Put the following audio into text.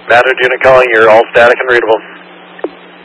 Manned unit calling, you're all static and readable.